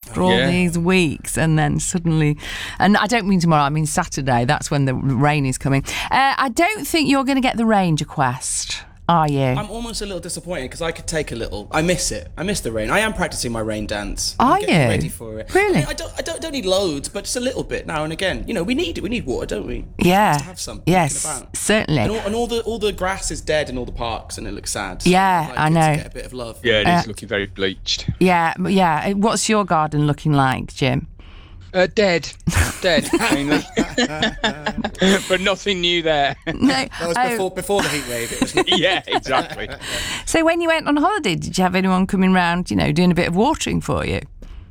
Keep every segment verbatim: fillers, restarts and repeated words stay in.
after all Yeah. these weeks, and then suddenly, and I don't mean tomorrow, I mean Saturday, that's when the rain is coming. Uh, I don't think you're going to get the Ranger Quest, are you? I'm almost a little disappointed because I could take a little. I miss it. I miss the rain. I am practicing my rain dance. Are I'm getting you? ready for it. Really? I, mean, I don't. I don't, don't need loads, but just a little bit now and again. You know, we need it. We need water, don't we? Yeah. To have some. Yes, about. certainly. And all, and all the all the grass is dead in all the parks, and it looks sad. So Yeah, I'd like I it know. To get a bit of love. Yeah, it Uh, is looking very bleached. Yeah, but yeah. What's your garden looking like, Jim? Uh, dead. Dead, mainly. But nothing new there. No. That was oh, before before the heat wave. It was. Yeah, exactly. So when you went on holiday, did you have anyone coming round, you know, doing a bit of watering for you?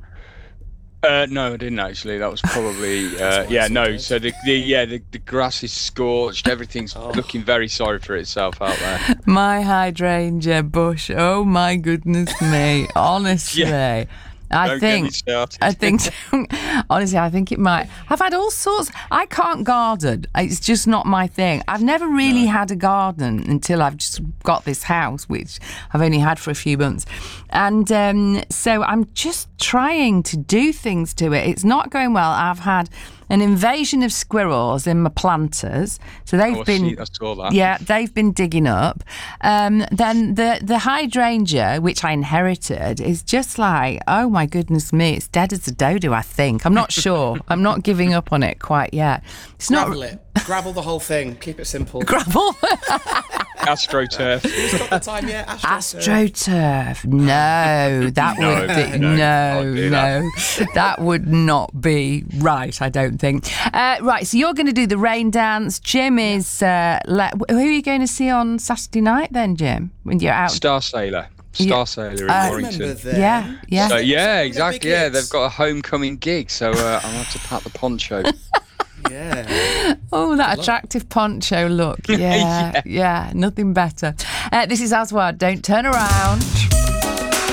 Uh, no, I didn't actually. That was probably uh, why yeah. it's so No, good. so the, the yeah the, the grass is scorched. Everything's looking very sorry for itself out there. My hydrangea bush. Oh my goodness me! Honestly, Yeah. I Don't get me think. started. I think. Honestly, I think it might. I've had all sorts. I can't garden. It's just not my thing. I've never really had a garden until I've just got this house, which I've only had for a few months, and um, so I'm just trying to do things to it. It's not going well. I've had an invasion of squirrels in my planters, so they've Oh, I been. see, I saw that. Yeah, they've been digging up. Um, then the the hydrangea, which I inherited, is just like, oh my goodness me, it's dead as a dodo. I think I'm not sure. I'm not giving up on it quite yet. It's not Gravel it. Gravel the whole thing. Keep it simple. gravel. AstroTurf. Who's got the time yet? Astro. AstroTurf. No, that No, would be, no, no, can't do no, that would not be right. I don't think. Uh, right, so you're going to do the rain dance. Jim is. Uh, le- who are you going to see on Saturday night then, Jim? When you're out. Star Sailor. Star Sailor in Uh, I Warrington. remember them. Yeah, yeah. So, yeah, Some exactly. big Yeah, hits. they've got a homecoming gig, so uh, I'll have to pat the poncho. Yeah. Oh, that attractive poncho look. Yeah, yeah, nothing better. Uh, this is Aswad. Don't turn around.